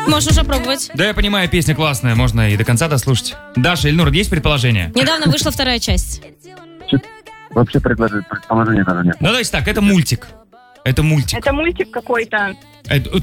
Можешь уже пробовать. Да, я понимаю, песня классная, можно и до конца дослушать. Даша, Ильнур, есть предположение? Недавно вышла вторая часть. Вообще предположения даже нет. Ну, давайте так, это мультик. Это мультик. Это мультик какой-то.